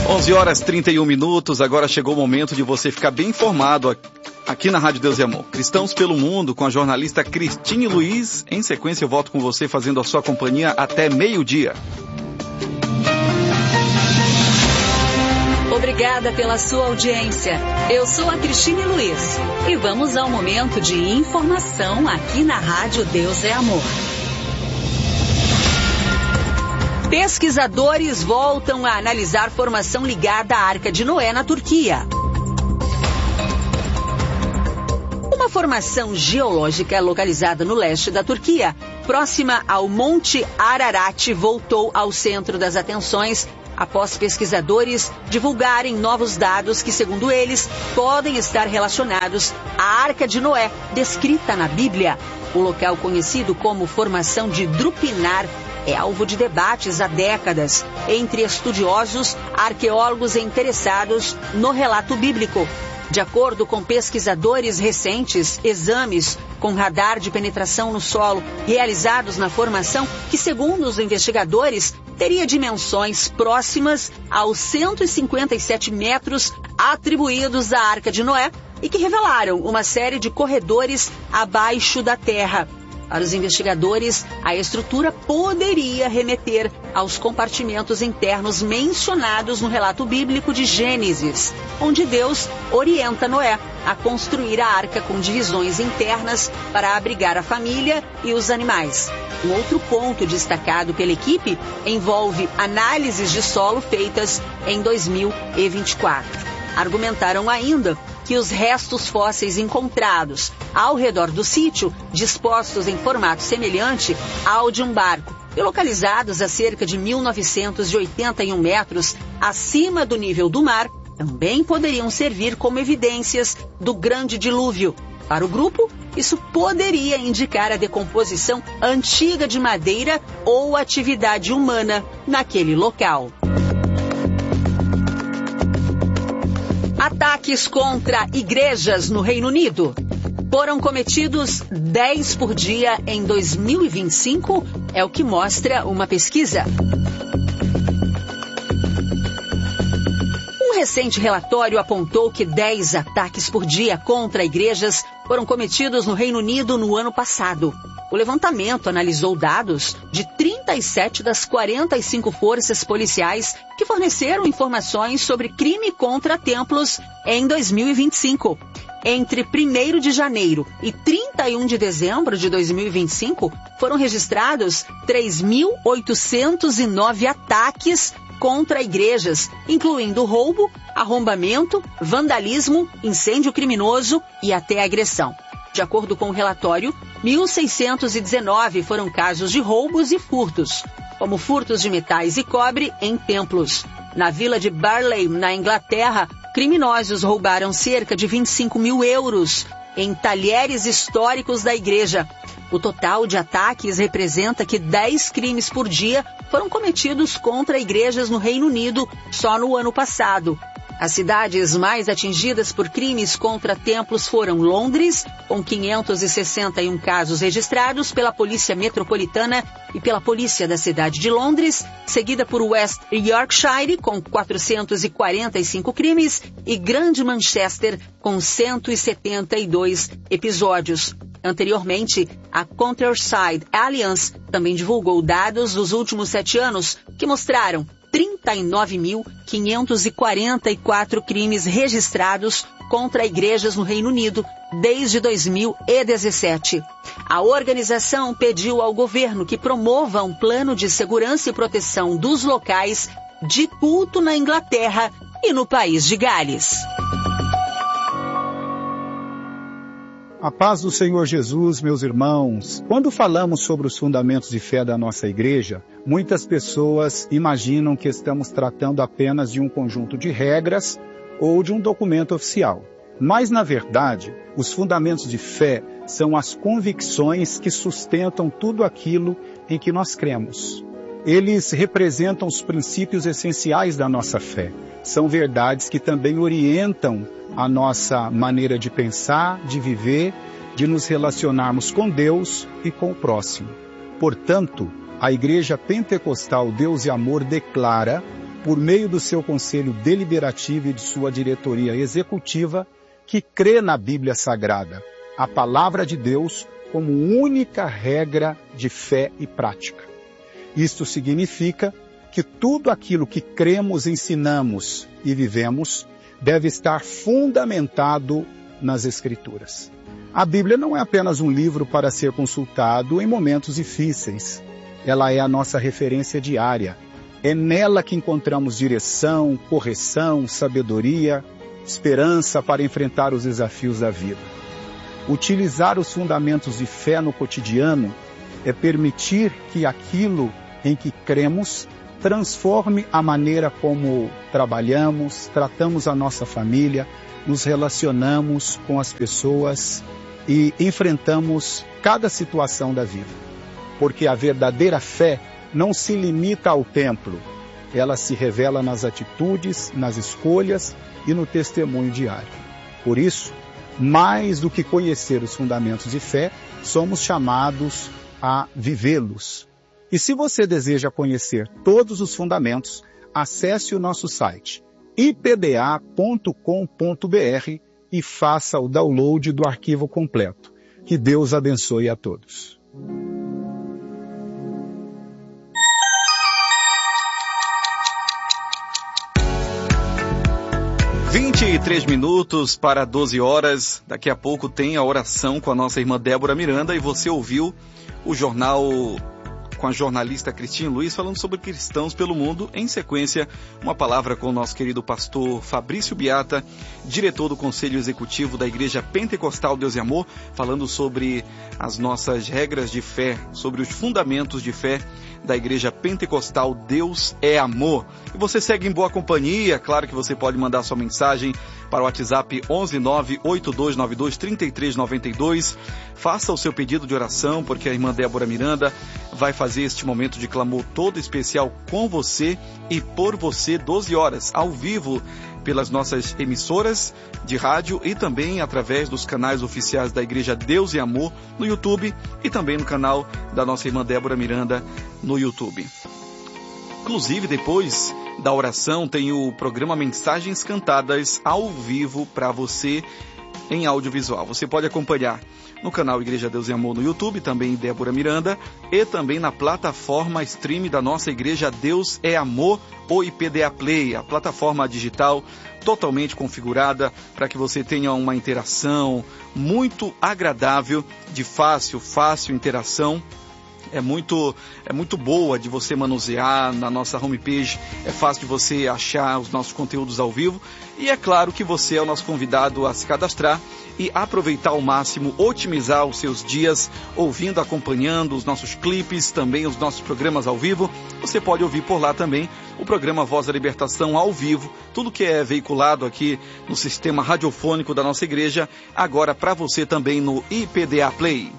11 horas 31 minutos, agora chegou o momento de você ficar bem informado aqui na Rádio Deus e Amor. Cristãos pelo Mundo, com a jornalista Cristine Luiz. Em sequência, eu volto com você fazendo a sua companhia até meio-dia. Obrigada pela sua audiência. Eu sou a Cristine Luiz e vamos ao momento de informação aqui na Rádio Deus é Amor. Pesquisadores voltam a analisar formação ligada à Arca de Noé na Turquia. Uma formação geológica localizada no leste da Turquia, próxima ao Monte Ararat, voltou ao centro das atenções após pesquisadores divulgarem novos dados que, segundo eles, podem estar relacionados à Arca de Noé, descrita na Bíblia. O local conhecido como Formação de Drupinar é alvo de debates há décadas entre estudiosos, arqueólogos e interessados no relato bíblico. De acordo com pesquisadores recentes, exames com radar de penetração no solo realizados na formação, que segundo os investigadores, teria dimensões próximas aos 157 metros atribuídos à Arca de Noé e que revelaram uma série de corredores abaixo da terra. Para os investigadores, a estrutura poderia remeter aos compartimentos internos mencionados no relato bíblico de Gênesis, onde Deus orienta Noé a construir a arca com divisões internas para abrigar a família e os animais. Um outro ponto destacado pela equipe envolve análises de solo feitas em 2024. Argumentaram ainda que os restos fósseis encontrados ao redor do sítio, dispostos em formato semelhante ao de um barco e localizados a cerca de 1.981 metros acima do nível do mar, também poderiam servir como evidências do grande dilúvio. Para o grupo, isso poderia indicar a decomposição antiga de madeira ou atividade humana naquele local. Ataques contra igrejas no Reino Unido. Foram cometidos 10 por dia em 2025, é o que mostra uma pesquisa. Um recente relatório apontou que 10 ataques por dia contra igrejas foram cometidos no Reino Unido no ano passado. O levantamento analisou dados de 37 das 45 forças policiais que forneceram informações sobre crime contra templos em 2025. Entre 1º de janeiro e 31 de dezembro de 2025, foram registrados 3.809 ataques contra igrejas, incluindo roubo, arrombamento, vandalismo, incêndio criminoso e até agressão. De acordo com o relatório, 1.619 foram casos de roubos e furtos, como furtos de metais e cobre em templos. Na vila de Burley, na Inglaterra, criminosos roubaram cerca de 25 mil euros em talheres históricos da igreja. O total de ataques representa que 10 crimes por dia foram cometidos contra igrejas no Reino Unido só no ano passado. As cidades mais atingidas por crimes contra templos foram Londres, com 561 casos registrados pela Polícia Metropolitana e pela Polícia da cidade de Londres, seguida por West Yorkshire, com 445 crimes, e Grande Manchester, com 172 episódios. Anteriormente, a Countryside Alliance também divulgou dados dos últimos 7 anos que mostraram 39.544 crimes registrados contra igrejas no Reino Unido desde 2017. A organização pediu ao governo que promova um plano de segurança e proteção dos locais de culto na Inglaterra e no país de Gales. A paz do Senhor Jesus, meus irmãos. Quando falamos sobre os fundamentos de fé da nossa igreja, muitas pessoas imaginam que estamos tratando apenas de um conjunto de regras ou de um documento oficial. Mas, na verdade, os fundamentos de fé são as convicções que sustentam tudo aquilo em que nós cremos. Eles representam os princípios essenciais da nossa fé. São verdades que também orientam a nossa maneira de pensar, de viver, de nos relacionarmos com Deus e com o próximo. Portanto, a Igreja Pentecostal Deus e Amor declara por meio do seu conselho deliberativo e de sua diretoria executiva, que crê na Bíblia Sagrada, a palavra de Deus, como única regra de fé e prática. Isto significa que tudo aquilo que cremos, ensinamos e vivemos deve estar fundamentado nas Escrituras. A Bíblia não é apenas um livro para ser consultado em momentos difíceis. Ela é a nossa referência diária. É nela que encontramos direção, correção, sabedoria, esperança para enfrentar os desafios da vida. Utilizar os fundamentos de fé no cotidiano é permitir que aquilo em que cremos transforme a maneira como trabalhamos, tratamos a nossa família, nos relacionamos com as pessoas e enfrentamos cada situação da vida. Porque a verdadeira fé não se limita ao templo, ela se revela nas atitudes, nas escolhas e no testemunho diário. Por isso, mais do que conhecer os fundamentos de fé, somos chamados a vivê-los. E se você deseja conhecer todos os fundamentos, acesse o nosso site ipda.com.br e faça o download do arquivo completo. Que Deus abençoe a todos. (23 minutos para 12 horas). Daqui a pouco tem a oração com a nossa irmã Débora Miranda e você ouviu o jornal com a jornalista Cristina Luiz falando sobre cristãos pelo mundo. Em sequência, uma palavra com o nosso querido pastor Fabrício Biata, diretor do Conselho Executivo da Igreja Pentecostal Deus e Amor, falando sobre as nossas regras de fé, sobre os fundamentos de fé da Igreja Pentecostal Deus é Amor. E você segue em boa companhia. Claro que você pode mandar sua mensagem para o WhatsApp 11982923392. Faça o seu pedido de oração, porque a irmã Débora Miranda vai fazer este momento de clamor todo especial com você e por você, 12 horas, ao vivo, pelas nossas emissoras de rádio e também através dos canais oficiais da Igreja Deus e Amor no YouTube e também no canal da nossa irmã Débora Miranda no YouTube. Inclusive, depois da oração, tem o programa Mensagens Cantadas ao vivo para você em audiovisual. Você pode acompanhar no canal Igreja Deus e Amor no YouTube, também Débora Miranda, e também na plataforma stream da nossa Igreja Deus é Amor, ou IPDA Play, a plataforma digital totalmente configurada para que você tenha uma interação muito agradável, de fácil interação. É muito boa de você manusear na nossa homepage, é fácil de você achar os nossos conteúdos ao vivo e é claro que você é o nosso convidado a se cadastrar e aproveitar ao máximo, otimizar os seus dias ouvindo, acompanhando os nossos clipes, também os nossos programas ao vivo. Você pode ouvir por lá também o programa Voz da Libertação ao vivo, tudo que é veiculado aqui no sistema radiofônico da nossa igreja, agora para você também no IPDA Play.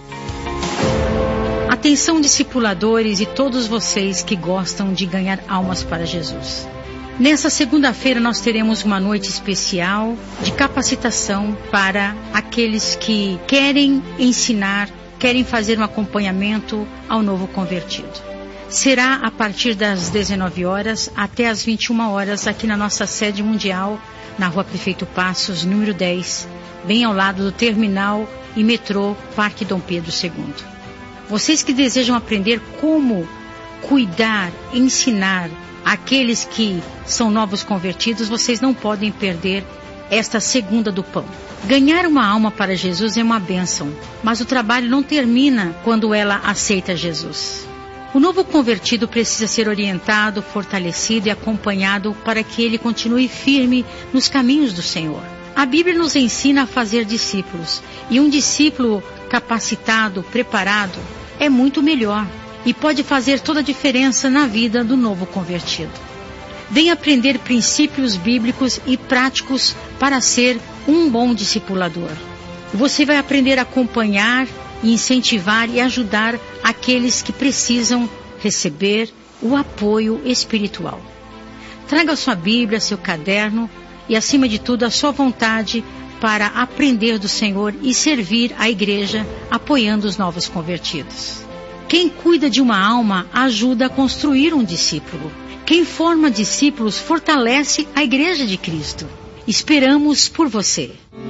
Atenção, discipuladores e todos vocês que gostam de ganhar almas para Jesus. Nessa segunda-feira nós teremos uma noite especial de capacitação para aqueles que querem ensinar, querem fazer um acompanhamento ao novo convertido. Será a partir das 19 horas até as 21 horas aqui na nossa sede mundial, na Rua Prefeito Passos, número 10, bem ao lado do terminal e metrô Parque Dom Pedro II. Vocês que desejam aprender como cuidar, ensinar aqueles que são novos convertidos, vocês não podem perder esta segunda do pão. Ganhar uma alma para Jesus é uma bênção, mas o trabalho não termina quando ela aceita Jesus. O novo convertido precisa ser orientado, fortalecido e acompanhado para que ele continue firme nos caminhos do Senhor. A Bíblia nos ensina a fazer discípulos, e um discípulo capacitado, preparado, é muito melhor e pode fazer toda a diferença na vida do novo convertido. Vem aprender princípios bíblicos e práticos para ser um bom discipulador. Você vai aprender a acompanhar, incentivar e ajudar aqueles que precisam receber o apoio espiritual. Traga sua Bíblia, seu caderno e, acima de tudo, a sua vontade para aprender do Senhor e servir a igreja apoiando os novos convertidos. Quem cuida de uma alma ajuda a construir um discípulo. Quem forma discípulos fortalece a Igreja de Cristo. Esperamos por você.